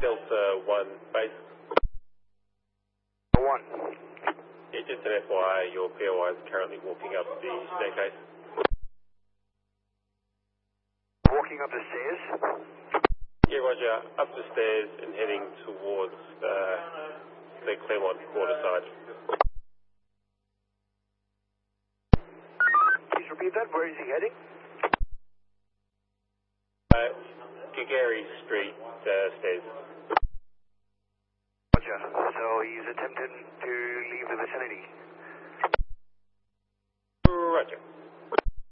Delta 1 base. 1. Yeah, just an FYI, your POI is currently walking up the staircase. Walking up the stairs. Yeah, roger. Up the stairs and heading towards the Claremont quarter side. Please repeat that. Where is he heading? Gagari Street stairs. Roger. So he's attempting to leave the vicinity. Roger.